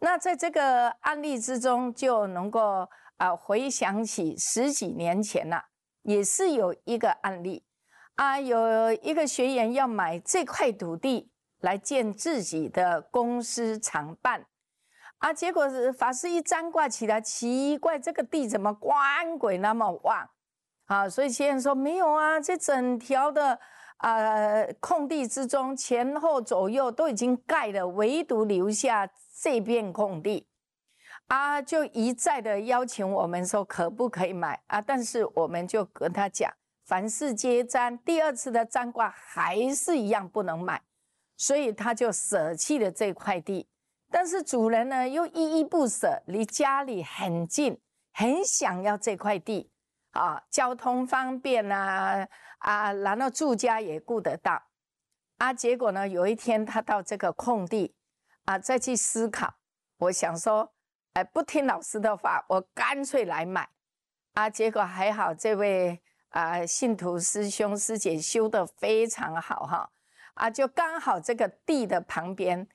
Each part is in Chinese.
那在这个案例之中，就能够回想起10几年前了，也是有一个案例有一个学员要买这块土地来建自己的公司厂办结果是法师一占卦起来，奇怪，这个地怎么官鬼那么旺所以学员说没有啊，这整条的空地之中，前后左右都已经盖了，唯独留下这片空地就一再的邀请我们说可不可以买但是我们就跟他讲，凡事皆占，第2次的占卦还是一样不能买，所以他就舍弃了这块地。但是主人呢又依依不舍，离家里很近，很想要这块地交通方便然后住家也顾得到结果呢有一天他到这个空地再去思考，我想说不听老师的话，我干脆来买结果还好这位信徒师兄师姐修得非常好就刚好这个地的旁边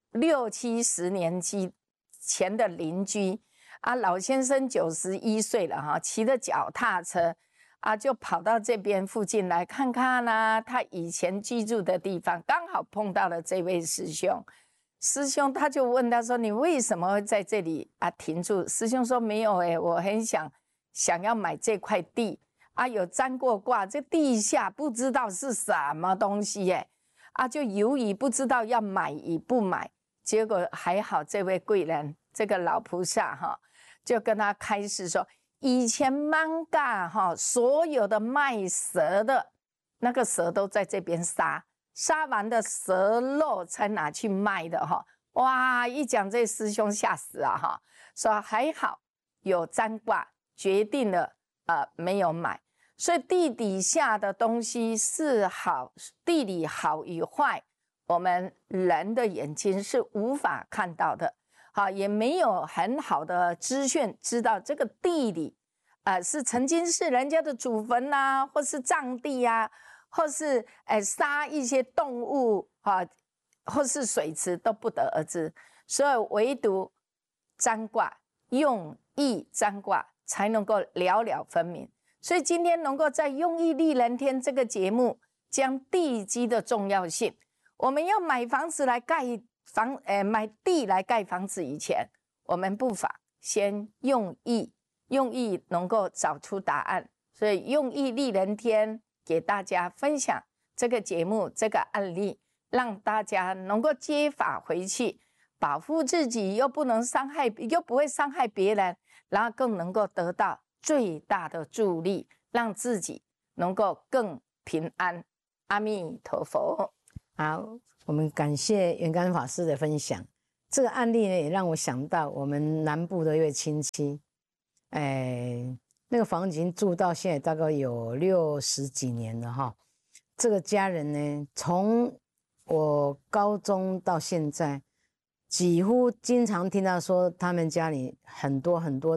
60、70年前的邻居老先生91岁了骑着脚踏车就跑到这边附近来看看他以前居住的地方，刚好碰到了这位师兄。师兄他就问他说，你为什么会在这里停住？师兄说没有我很想要买这块地有占过卦，这地下不知道是什么东西就犹豫不知道要买与不买。结果还好这位贵人，这个老菩萨就跟他开示说，以前芒嘎所有的卖蛇的那个蛇都在这边杀完的蛇肉才拿去卖的哇，一讲这师兄吓死说还好有占卦决定了没有买。所以地底下的东西是好，地理好与坏，我们人的眼睛是无法看到的也没有很好的资讯知道这个地理是曾经是人家的祖坟或是葬地或是杀一些动物或是水池都不得而知。所以唯独占卦，用意占卦才能够了了分明。所以今天能够在用意利人天这个节目将地基的重要性，我们要买房子来盖买地来盖房子以前，我们不妨先用意能够找出答案。所以用意利人天给大家分享这个节目这个案例，让大家能够接法回去，保护自己又不能伤害，又不会伤害别人，然后更能够得到最大的助力，让自己能够更平安。阿弥陀佛。 好，我们感谢圆干法师的分享。这个案例呢，也让我想到我们南部的一位亲戚，那个房子已经住到现在大概有60几年了这个家人呢，从我高中到现在，几乎经常听到说他们家里很多